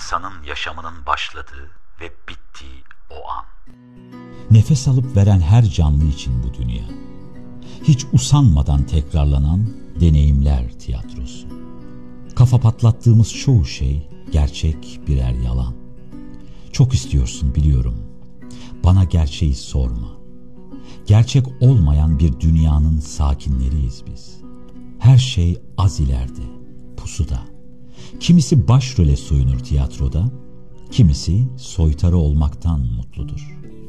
insanın yaşamının başladığı ve bittiği o an. Nefes alıp veren her canlı için bu dünya. Hiç usanmadan tekrarlanan deneyimler tiyatrosu. Kafa patlattığımız çoğu şey gerçek birer yalan. Çok istiyorsun biliyorum. Bana gerçeği sorma. Gerçek olmayan bir dünyanın sakinleriyiz biz. Her şey az ileride, pusuda. Kimisi başrole soyunur tiyatroda, kimisi soytarı olmaktan mutludur.